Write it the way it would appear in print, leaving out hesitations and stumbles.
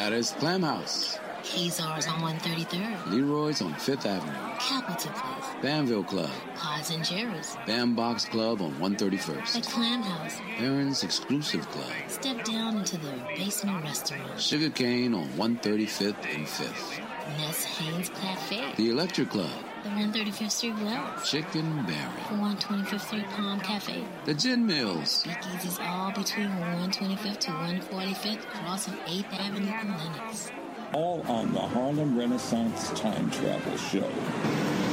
Gladys Clam House. Kezar's on 133rd. Leroy's on 5th Avenue. Capital Place. Banville Club. Pies and Jerry's. Bandbox Club on 131st. The Clam House. Aaron's Exclusive Club. Step down into the basement restaurant. Sugar Cane on 135th and 5th. Ness Haynes Cafe. The Electric Club. The 135th Street Well. Chicken Baron. 125th Street Palm Cafe. The Gin Mills. Speakeasies all between 125th to 145th, crossing 8th Avenue and Lenox. All on the Harlem Renaissance Time Travel Show.